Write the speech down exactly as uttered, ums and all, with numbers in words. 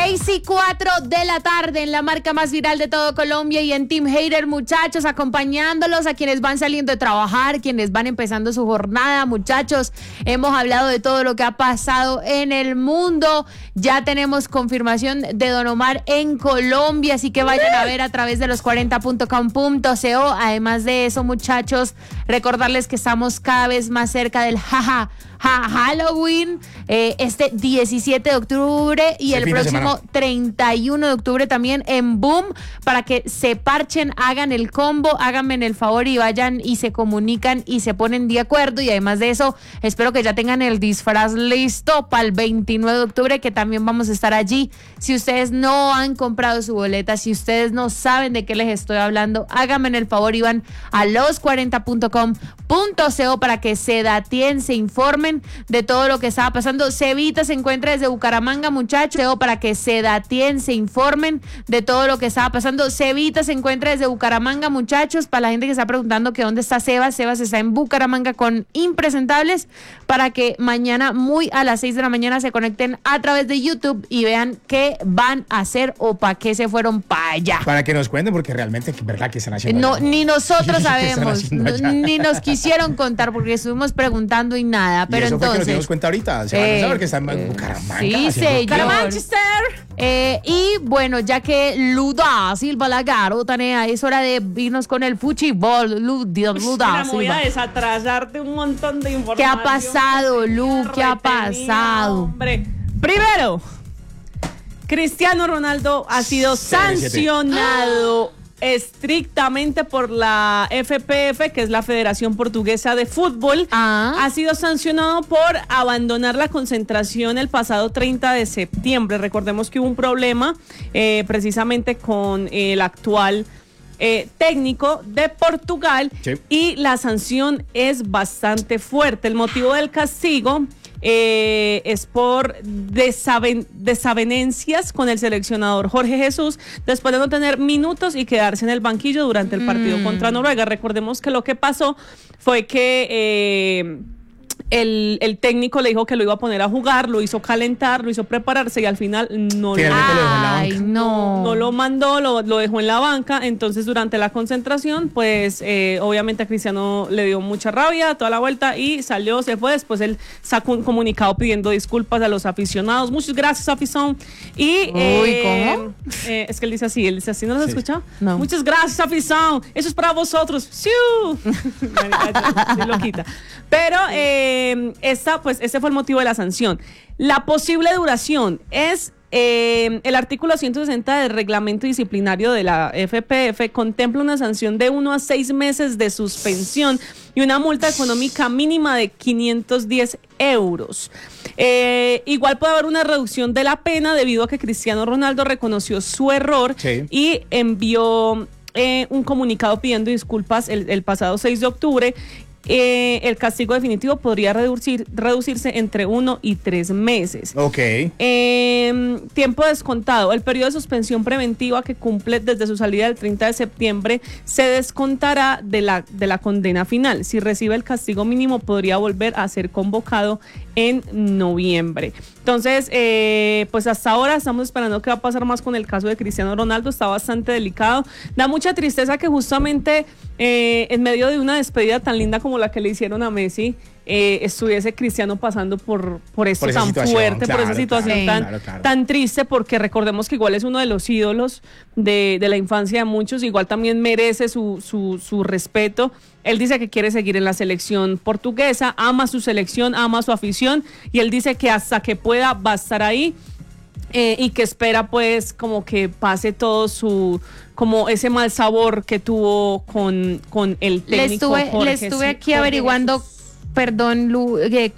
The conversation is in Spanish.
seis y cuatro de la tarde en la marca más viral de todo Colombia y en Team Hater, muchachos, acompañándolos a quienes van saliendo de trabajar, quienes van empezando su jornada, muchachos. Hemos hablado de todo lo que ha pasado en el mundo. Ya tenemos confirmación de Don Omar en Colombia, así que vayan a ver a través de los cuarenta punto com punto co. Además de eso, muchachos, recordarles que estamos cada vez más cerca del jaja. Ja, Halloween, eh, este diecisiete de octubre y el, el próximo treinta y uno de octubre también en Boom, para que se parchen, hagan el combo, háganme el favor y vayan y se comunican y se ponen de acuerdo. Y además de eso, espero que ya tengan el disfraz listo para el veintinueve de octubre, que también vamos a estar allí. Si ustedes no han comprado su boleta, si ustedes no saben de qué les estoy hablando, háganme el favor y van a los cuarenta punto com punto co para que se datien, se informen de todo lo que estaba pasando. Cevita se encuentra desde Bucaramanga, muchachos, para que se datien, se informen de todo lo que estaba pasando. Cevita se encuentra desde Bucaramanga, muchachos, para la gente que está preguntando que dónde está Sebas. Sebas está en Bucaramanga con Impresentables, para que mañana muy a las seis de la mañana se conecten a través de YouTube y vean qué van a hacer o para qué se fueron para allá. Para que nos cuenten, porque realmente, ¿verdad? ¿Qué están haciendo? No, ni nosotros sabemos, ni nos quisieron contar porque estuvimos preguntando y nada, pero y eso entonces... fue que nos dimos cuenta ahorita, se van eh, a saber que están en Bucaramanga. Sí, señor. Manchester. Eh, y bueno, ya que Luda Silva la Garotanea, es hora de irnos con el fútbol. Luda, Luda Mira, me voy Silva. a desatrasarte un montón de información. ¿Qué ha pasado, Lu? ¿Qué ha Retenida, pasado? Hombre, primero, Cristiano Ronaldo ha sido sancionado estrictamente por la F P F, que es la Federación Portuguesa de Fútbol. Ah. Ha sido sancionado por abandonar la concentración el pasado treinta de septiembre. Recordemos que hubo un problema eh, precisamente con el actual Eh, técnico de Portugal, sí. Y la sanción es bastante fuerte. El motivo del castigo eh, es por desaven- desavenencias con el seleccionador Jorge Jesús, después de no tener minutos y quedarse en el banquillo durante el partido mm. contra Noruega. Recordemos que lo que pasó fue que eh, El, el técnico le dijo que lo iba a poner a jugar, lo hizo calentar, lo hizo prepararse y al final no, lo, Ay, no. no lo mandó, lo, lo dejó en la banca. Entonces durante la concentración pues eh, obviamente a Cristiano le dio mucha rabia toda la vuelta y salió, se fue. Después él sacó un comunicado pidiendo disculpas a los aficionados. Muchas gracias, afición. Y Uy, eh, ¿cómo? Eh, es que él dice así, él dice así, ¿no lo has sí. escuchado? No. Muchas gracias, afición, eso es para vosotros. ¡Siu! Sí, lo quita. Pero eh, esta, pues, ese fue el motivo de la sanción. La posible duración es eh, el artículo ciento sesenta del reglamento disciplinario de la F P F contempla una sanción de uno a seis meses de suspensión y una multa económica mínima de quinientos diez euros. Eh, igual puede haber una reducción de la pena debido a que Cristiano Ronaldo reconoció su error sí. y envió eh, un comunicado pidiendo disculpas el, el pasado seis de octubre. Eh, el castigo definitivo podría reducir, reducirse entre uno y tres meses. Ok. Eh, tiempo descontado. El periodo de suspensión preventiva que cumple desde su salida el treinta de septiembre se descontará de la, de la condena final. Si recibe el castigo mínimo, podría volver a ser convocado en noviembre. Entonces, eh, pues hasta ahora estamos esperando qué va a pasar más con el caso de Cristiano Ronaldo. Está bastante delicado. Da mucha tristeza que justamente eh, en medio de una despedida tan linda como la que le hicieron a Messi, eh, estuviese Cristiano pasando por, por esto por tan fuerte, claro, por esa situación claro, tan, claro, claro. tan triste, porque recordemos que igual es uno de los ídolos de, de la infancia de muchos, igual también merece su, su, su respeto. Él dice que quiere seguir en la selección portuguesa, ama su selección, ama su afición, y él dice que hasta que pueda va a estar ahí. Eh, y que espera pues como que pase todo su, como ese mal sabor que tuvo con, con el técnico. Le estuve, Jorge, le estuve aquí Jorge averiguando, Jesús. perdón, Lu, eh,